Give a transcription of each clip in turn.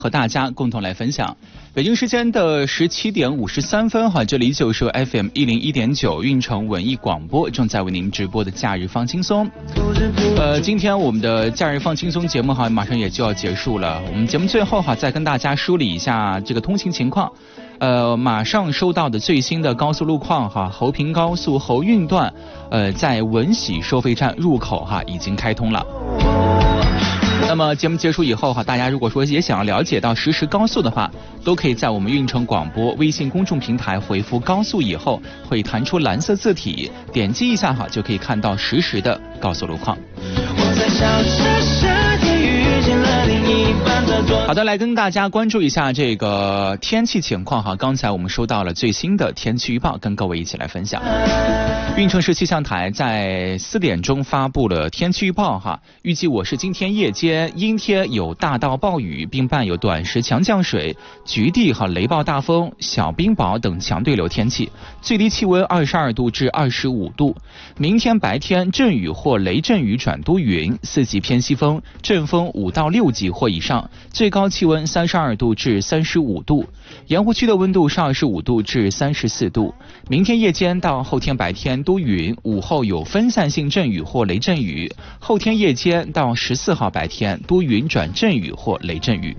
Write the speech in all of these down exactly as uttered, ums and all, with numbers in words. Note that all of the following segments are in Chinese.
和大家共同来分享。北京时间的十七点五十三分哈，这里就是 F M 一零一点九运城文艺广播正在为您直播的假日放轻松。呃，今天我们的假日放轻松节目哈，马上也就要结束了。我们节目最后哈，再跟大家梳理一下这个通勤情况。呃，马上收到的最新的高速路况哈，侯平高速侯运段，呃，在文喜收费站入口哈已经开通了。那么节目结束以后哈，大家如果说也想要了解到实时高速的话，都可以在我们运城广播微信公众平台回复高速以后，会弹出蓝色字体，点击一下哈，就可以看到实时的高速路况。我在小城市天遇见了另一半的多。好的，来跟大家关注一下这个天气情况哈。刚才我们收到了最新的天气预报，跟各位一起来分享。运城市气象台在四点钟发布了天气预报哈，预计我市今天夜间阴天有大到暴雨，并伴有短时强降水、局地和雷暴大风、小冰雹等强对流天气，最低气温二十二度至二十五度。明天白天阵雨或雷阵雨转多云，四级偏西风，阵风五到六级或以上，最高气温三十二度至三十五度。盐湖区的温度是二十五度至三十四度。明天夜间到后天白天多云，午后有分散性阵雨或雷阵雨。后天夜间到十四号白天多云转阵雨或雷阵雨。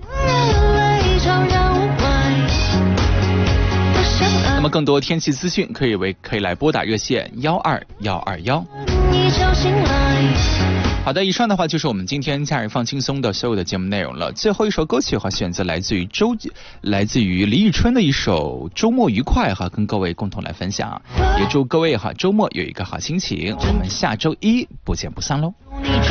那么更多天气资讯可以为可以来拨打热线幺二幺二幺。好的，以上的话就是我们今天假日放轻松的所有的节目内容了。最后一首歌曲哈，选择来自于周，来自于李宇春的一首《周末愉快》哈，跟各位共同来分享。也祝各位哈周末有一个好心情。我们下周一不见不散喽。